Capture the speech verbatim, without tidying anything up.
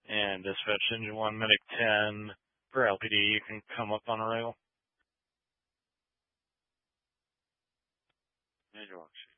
And dispatch engine one, medic ten, for L P D, you can come up on arrival. Major Watch.